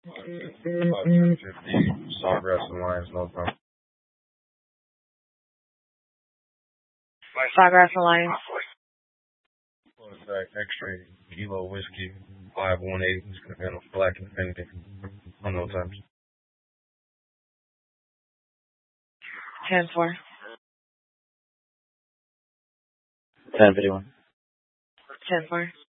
550, Sawgrass and Lions, no problem. Sawgrass and Lions. Extra Kilo Whiskey, 518, and a Black Infinity. On no times. 10-4. 10-51. 10-4.